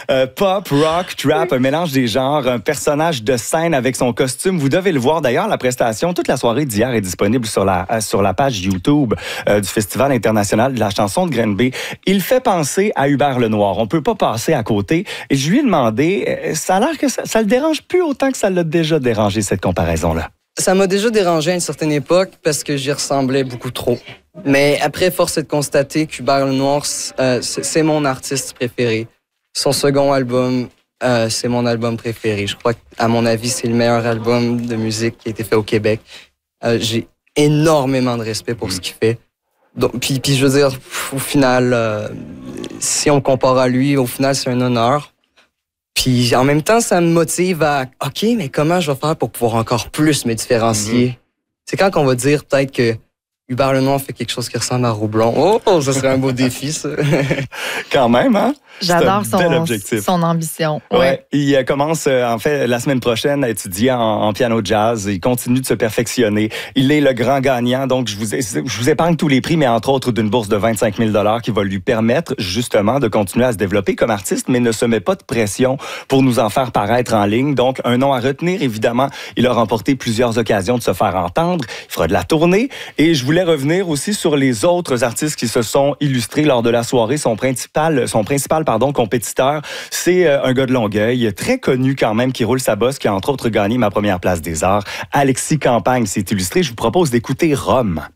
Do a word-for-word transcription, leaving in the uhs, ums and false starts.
Euh, pop, rock, trap, un mélange des genres, un personnage de scène avec son costume. Vous devez le voir. D'ailleurs, la prestation, toute la soirée d'hier est disponible sur la, euh, sur la page YouTube euh, du Festival international de la chanson de Granby. Il fait penser à Hubert Lenoir. On peut pas passer à côté. Et je lui ai demandé, euh, ça a l'air que ça, ça le dérange plus autant que ça l'a déjà dérangé, cette comparaison-là. Ça m'a déjà dérangé à une certaine époque parce que j'y ressemblais beaucoup trop. Mais après, force est de constater qu'Hubert Lenoir, euh, c'est mon artiste préféré. Son second album, euh, c'est mon album préféré. Je crois qu'à mon avis, c'est le meilleur album de musique qui a été fait au Québec. Euh, j'ai énormément de respect pour ce qu'il fait. Donc, puis, puis je veux dire, au final, euh, si on compare à lui, au final, c'est un honneur. Puis en même temps, ça me motive à « OK, mais comment je vais faire pour pouvoir encore plus me différencier? Mm-hmm. » C'est quand qu'on va dire peut-être que Hubert Lenoir fait quelque chose qui ressemble à Roublon. Oh, ça serait un beau défi, ça. Quand même, hein? J'adore son, son ambition. Ouais. Ouais. Il commence, en fait, la semaine prochaine à étudier en, en piano jazz. Il continue de se perfectionner. Il est le grand gagnant. Donc, je vous, je vous épargne tous les prix, mais entre autres d'une bourse de vingt-cinq mille dollars qui va lui permettre justement de continuer à se développer comme artiste, mais ne se met pas de pression pour nous en faire paraître en ligne. Donc, un nom à retenir, évidemment. Il a remporté plusieurs occasions de se faire entendre. Il fera de la tournée. Et je voulais revenir aussi sur les autres artistes qui se sont illustrés lors de la soirée. Son principal, son principal pardon, compétiteur, c'est un gars de Longueuil, très connu quand même, qui roule sa bosse, qui a entre autres gagné ma première place des arts. Alexis Campagne s'est illustré. Je vous propose d'écouter Rome.